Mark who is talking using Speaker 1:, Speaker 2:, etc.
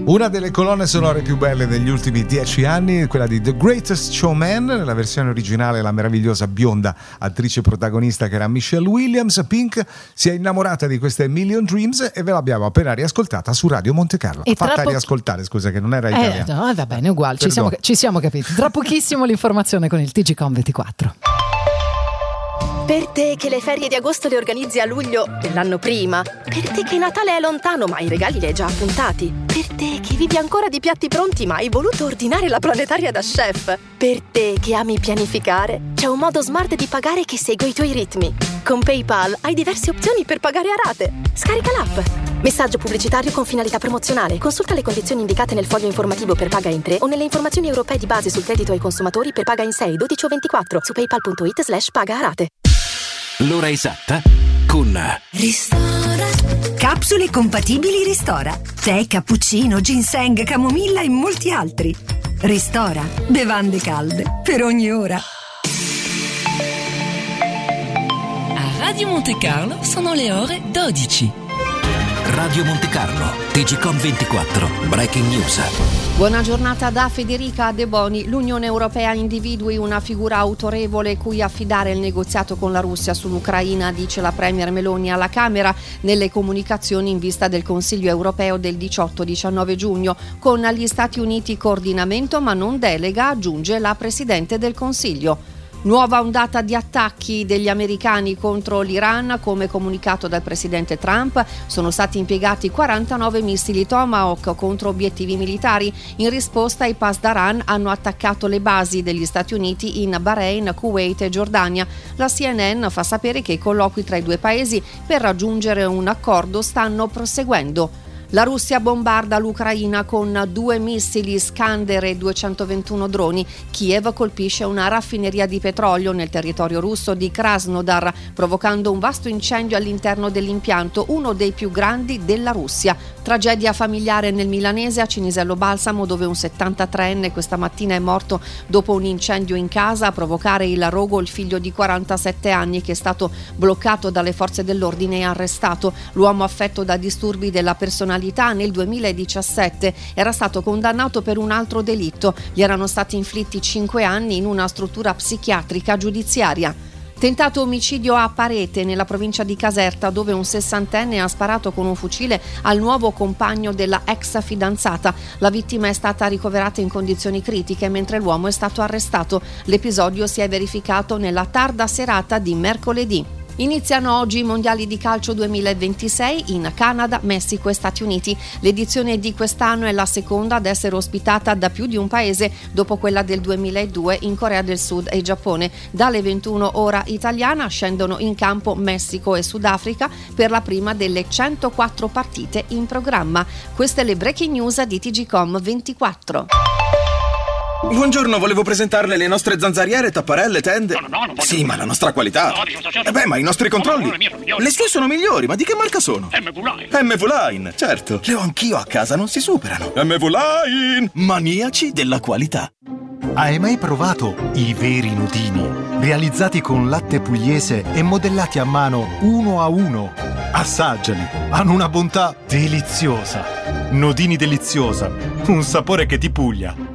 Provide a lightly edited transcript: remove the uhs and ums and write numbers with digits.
Speaker 1: Una delle colonne sonore più belle degli ultimi 10 anni, quella di The Greatest Showman, nella versione originale la meravigliosa bionda attrice protagonista che era Michelle Williams. Pink si è innamorata di queste Million Dreams e ve l'abbiamo appena riascoltata su Radio Monte Carlo. Fatta riascoltare, scusa, che non era italiano.
Speaker 2: No, va bene, uguale, ci siamo capiti. Tra pochissimo l'informazione con il TGcom 24.
Speaker 3: Per te che le ferie di agosto le organizzi a luglio dell'anno prima. Per te che Natale è lontano ma i regali li hai già appuntati. Per te che vivi ancora di piatti pronti ma hai voluto ordinare la planetaria da chef. Per te che ami pianificare, c'è un modo smart di pagare che segue i tuoi ritmi. Con PayPal hai diverse opzioni per pagare a rate. Scarica l'app. Messaggio pubblicitario con finalità promozionale. Consulta le condizioni indicate nel foglio informativo per Paga in 3 o nelle informazioni europee di base sul credito ai consumatori per Paga in 6, 12 o 24 su paypal.it/paga a rate.
Speaker 4: L'ora esatta con
Speaker 5: Ristora. Capsule compatibili Ristora. Tè, cappuccino, ginseng, camomilla e molti altri. Ristora. Bevande calde per ogni ora.
Speaker 6: A Radio Monte Carlo sono le ore 12.
Speaker 4: Radio Monte Carlo, TGcom 24, Breaking News.
Speaker 7: Buona giornata da Federica De Boni. L'Unione Europea individui una figura autorevole cui affidare il negoziato con la Russia sull'Ucraina, dice la Premier Meloni alla Camera nelle comunicazioni in vista del Consiglio Europeo del 18-19 giugno. Con gli Stati Uniti coordinamento ma non delega, aggiunge la Presidente del Consiglio. Nuova ondata di attacchi degli americani contro l'Iran. Come comunicato dal presidente Trump, sono stati impiegati 49 missili Tomahawk contro obiettivi militari. In risposta, i Pasdaran hanno attaccato le basi degli Stati Uniti in Bahrain, Kuwait e Giordania. La CNN fa sapere che i colloqui tra i due paesi per raggiungere un accordo stanno proseguendo. La Russia bombarda l'Ucraina con 2 missili Iskander e 221 droni. Kiev colpisce una raffineria di petrolio nel territorio russo di Krasnodar, provocando un vasto incendio all'interno dell'impianto, uno dei più grandi della Russia. Tragedia familiare nel milanese a Cinisello Balsamo, dove un 73enne questa mattina è morto dopo un incendio in casa. A provocare il rogo il figlio di 47 anni che è stato bloccato dalle forze dell'ordine e arrestato. L'uomo affetto da disturbi della personalità nel 2017 era stato condannato per un altro delitto. Gli erano stati inflitti 5 anni in una struttura psichiatrica giudiziaria. Tentato omicidio a Parete, nella provincia di Caserta, dove un 60enne ha sparato con un fucile al nuovo compagno della ex fidanzata. La vittima è stata ricoverata in condizioni critiche mentre l'uomo è stato arrestato. L'episodio si è verificato nella tarda serata di mercoledì. Iniziano oggi i mondiali di calcio 2026 in Canada, Messico e Stati Uniti. L'edizione di quest'anno è la seconda ad essere ospitata da più di un paese dopo quella del 2002 in Corea del Sud e Giappone. Dalle 21 ora italiana scendono in campo Messico e Sudafrica per la prima delle 104 partite in programma. Queste le breaking news di TGcom 24.
Speaker 8: Buongiorno, volevo presentarle le nostre zanzariere, tapparelle, tende.
Speaker 9: No, non voglio.
Speaker 8: Sì, ma la nostra qualità. Ma i nostri controlli. Le sue sono migliori, ma di che marca sono? MV-Line, certo. Le ho anch'io a casa, non si superano. MV-Line, maniaci della qualità.
Speaker 10: Hai mai provato i veri nudini? Realizzati con latte pugliese e modellati a mano uno a uno. Assaggiali, hanno una bontà deliziosa. Nodini deliziosa, un sapore che ti puglia.